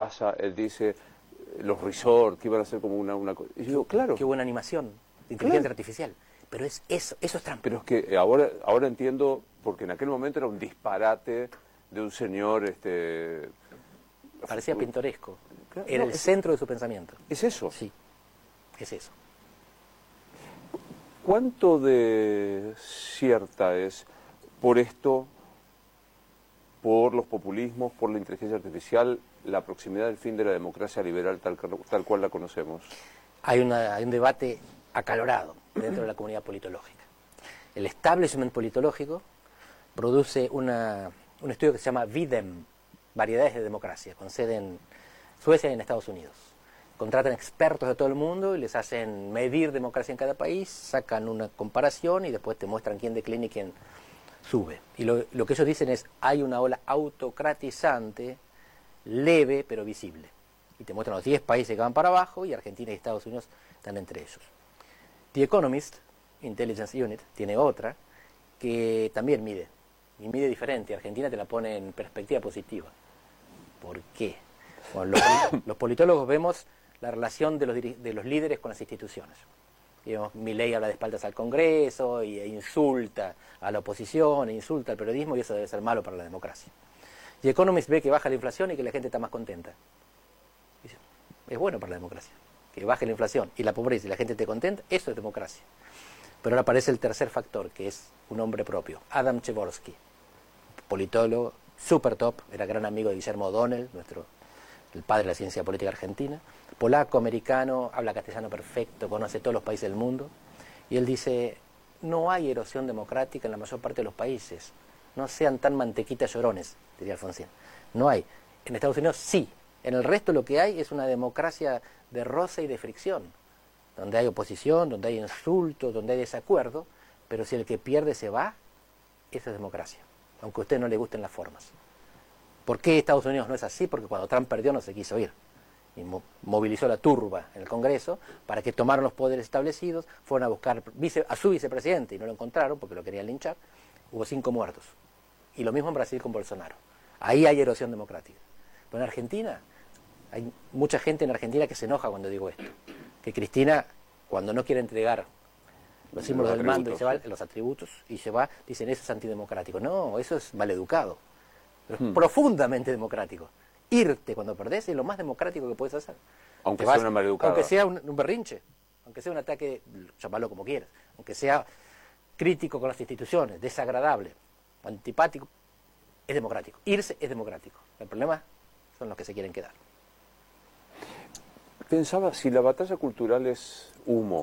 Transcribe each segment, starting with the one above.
casa, él dice los resorts, que iban a ser como una cosa. Y yo digo, claro. Qué buena animación de inteligencia artificial. Pero eso es trampa. Pero es que ahora entiendo, porque en aquel momento era un disparate de un señor... Parecía pintoresco. Claro, Era no, el centro de su pensamiento. ¿Es eso? Sí, es eso. ¿Cuánto de cierta es por esto, por los populismos, por la inteligencia artificial, la proximidad del fin de la democracia liberal tal cual la conocemos? Hay un debate acalorado dentro de la comunidad politológica. El establishment politológico produce un estudio que se llama VIDEM, Variedades de Democracia, con sede en Suecia y en Estados Unidos. Contratan expertos de todo el mundo y les hacen medir democracia en cada país, sacan una comparación y después te muestran quién declina y quién sube. Y lo que ellos dicen es, hay una ola autocratizante, leve pero visible. Y te muestran los 10 países que van para abajo y Argentina y Estados Unidos están entre ellos. The Economist, Intelligence Unit, tiene otra que también mide, y mide diferente. Argentina te la pone en perspectiva positiva. ¿Por qué? Bueno, los politólogos vemos la relación de los líderes con las instituciones. Milei habla de espaldas al Congreso e insulta a la oposición, e insulta al periodismo, y eso debe ser malo para la democracia. Y Economist ve que baja la inflación y que la gente está más contenta. Dice, es bueno para la democracia. Que baje la inflación y la pobreza y la gente esté contenta, eso es democracia. Pero ahora aparece el tercer factor, que es un hombre propio, Adam Przeworski, politólogo, super top, era gran amigo de Guillermo O'Donnell, el padre de la ciencia política argentina, polaco, americano, habla castellano perfecto, conoce todos los países del mundo, y él dice, no hay erosión democrática en la mayor parte de los países, no sean tan mantequitas llorones, diría Alfonsín, no hay. En Estados Unidos sí, en el resto lo que hay es una democracia de roce y de fricción, donde hay oposición, donde hay insultos, donde hay desacuerdo, pero si el que pierde se va, eso es democracia, aunque a usted no le gusten las formas. ¿Por qué Estados Unidos no es así? Porque cuando Trump perdió no se quiso ir. Y movilizó la turba en el Congreso para que tomaran los poderes establecidos, fueron a buscar a su vicepresidente y no lo encontraron porque lo querían linchar. Hubo 5 muertos. Y lo mismo en Brasil con Bolsonaro. Ahí hay erosión democrática. Pero en Argentina, hay mucha gente en Argentina que se enoja cuando digo esto. Que Cristina, cuando no quiere entregar los símbolos del mando y se va, los atributos, y se va, dicen eso es antidemocrático. No, eso es maleducado. Pero es profundamente democrático. Irte cuando perdés es lo más democrático que puedes hacer. Aunque sea una maleducada. Aunque sea un berrinche, aunque sea un ataque, llámalo como quieras, aunque sea crítico con las instituciones, desagradable, antipático, es democrático. Irse es democrático. El problema son los que se quieren quedar. Pensaba, si la batalla cultural es humo,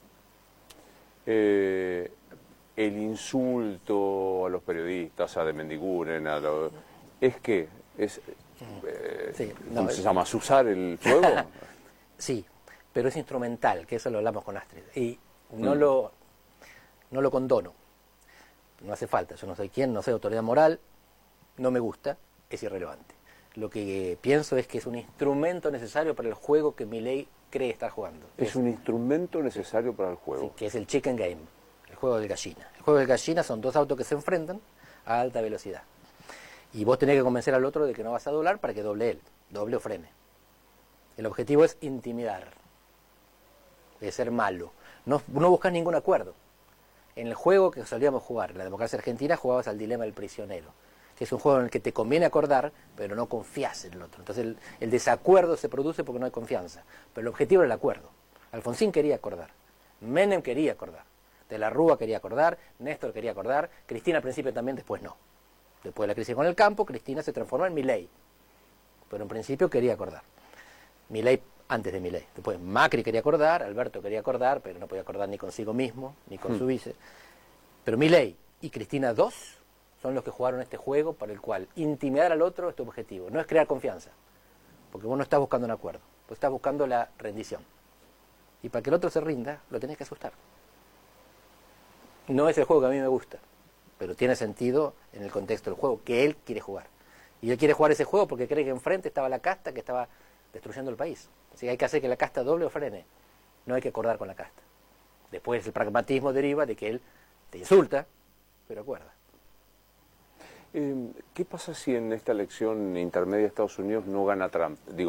el insulto a los periodistas, a de Mendiguren, ¿es qué? Sí, ¿Cómo se llama? ¿Usar el fuego? Sí, pero es instrumental, que eso lo hablamos con Astrid. Y no lo condono. No hace falta. Yo no soy quien, no soy autoridad moral, no me gusta, es irrelevante. Lo que pienso es que es un instrumento necesario para el juego que Milei cree estar jugando. Es un instrumento necesario para el juego. Sí, que es el chicken game, el juego del gallina. El juego del gallina son 2 autos que se enfrentan a alta velocidad. Y vos tenés que convencer al otro de que no vas a doblar para que doble él, doble o frene. El objetivo es intimidar, es ser malo. No buscas ningún acuerdo. En el juego que solíamos jugar, en la democracia argentina, jugabas al dilema del prisionero, que es un juego en el que te conviene acordar, pero no confías en el otro. Entonces el desacuerdo se produce porque no hay confianza. Pero el objetivo era el acuerdo. Alfonsín quería acordar, Menem quería acordar, De la Rúa quería acordar, Néstor quería acordar, Cristina al principio también, después no. Después de la crisis con el campo, Cristina se transformó en Milei. Pero en principio quería acordar. Milei antes de Milei. Después Macri quería acordar, Alberto quería acordar, pero no podía acordar ni consigo mismo, ni con su vice. Pero Milei y Cristina II son los que jugaron este juego para el cual intimidar al otro es tu objetivo. No es crear confianza, porque vos no estás buscando un acuerdo, vos estás buscando la rendición. Y para que el otro se rinda, lo tenés que asustar. No es el juego que a mí me gusta, pero tiene sentido en el contexto del juego, que él quiere jugar. Y él quiere jugar ese juego porque cree que enfrente estaba la casta que estaba destruyendo el país. Así que hay que hacer que la casta doble o frene. No hay que acordar con la casta. Después el pragmatismo deriva de que él te insulta, pero acuerda. ¿Qué pasa si en esta elección intermedia de Estados Unidos no gana Trump? Digo,